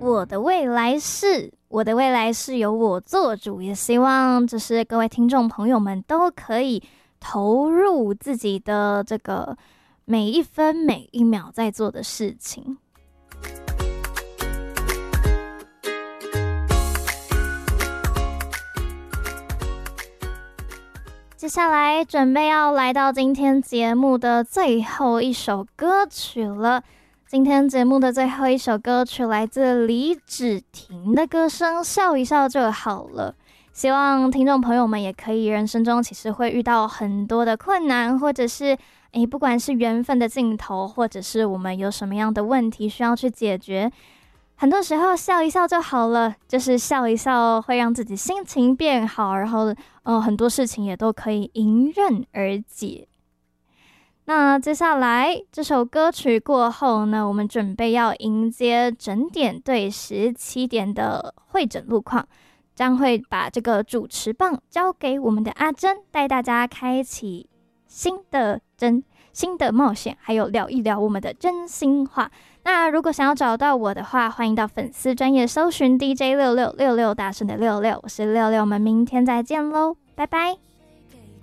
我的未来是，我的未来是由我做主，也希望就是各位听众朋友们都可以投入自己的这个每一分每一秒在做的事情。接下来准备要来到今天节目的最后一首歌曲了。今天节目的最后一首歌曲来自李芷婷的歌声《笑一笑就好了》。希望听众朋友们也可以，人生中其实会遇到很多的困难，或者是不管是缘分的尽头，或者是我们有什么样的问题需要去解决，很多时候笑一笑就好了，就是笑一笑会让自己心情变好，然后很多事情也都可以迎刃而解。那接下来这首歌曲过后呢，我们准备要迎接整点对17点的会诊路况，将会把这个主持棒交给我们的阿珍，带大家开启新的冒险，还有聊一聊我们的真心话。那如果想要找到我的话，欢迎到粉丝专页搜寻 DJ6666大声的66，我是66，我们明天再见喽，拜拜。